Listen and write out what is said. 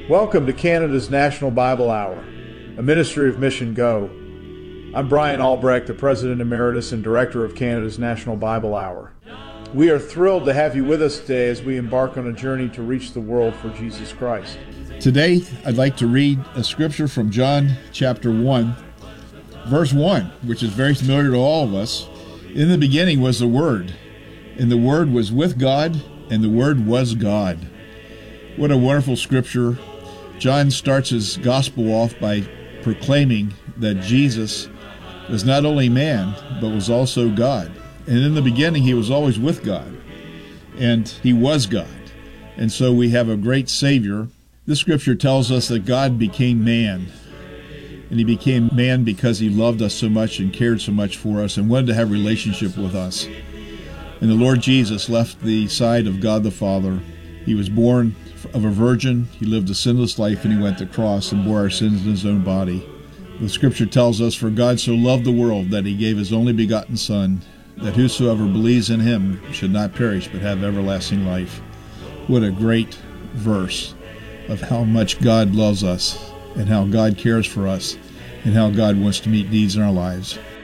Welcome to Canada's National Bible Hour, a ministry of Mission Go. I'm Brian Albrecht, the President Emeritus and Director of Canada's National Bible Hour. We are thrilled to have you with us today as we embark on a journey to reach the world for Jesus Christ. Today, I'd like to read a scripture from John chapter 1, verse 1, which is very familiar to all of us. In the beginning was the Word, and the Word was with God, and the Word was God. What a wonderful scripture. John starts his gospel off by proclaiming that Jesus was not only man, but was also God. And in the beginning, he was always with God, and he was God. And so we have a great Savior. This scripture tells us that God became man, and he became man because he loved us so much and cared so much for us and wanted to have a relationship with us. And the Lord Jesus left the side of God the Father. He was born of a virgin, he lived a sinless life, and he went to the cross and bore our sins in his own body. The scripture tells us, "For God so loved the world that he gave his only begotten Son, that whosoever believes in him should not perish but have everlasting life." What a great verse of how much God loves us and how God cares for us and how God wants to meet needs in our lives.